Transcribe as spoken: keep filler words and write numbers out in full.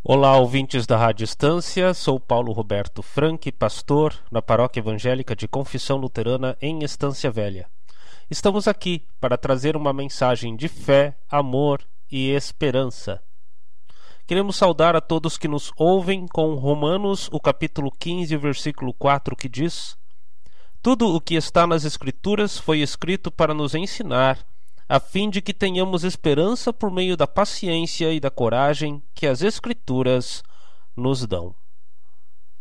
Olá, ouvintes da Rádio Estância, sou Paulo Roberto Franck, pastor na Paróquia Evangélica de Confissão Luterana em Estância Velha. Estamos aqui para trazer uma mensagem de fé, amor e esperança. Queremos saudar a todos que nos ouvem com Romanos, o capítulo quinze, versículo quatro, que diz: Tudo o que está nas Escrituras foi escrito para nos ensinar, a fim de que tenhamos esperança por meio da paciência e da coragem que as Escrituras nos dão.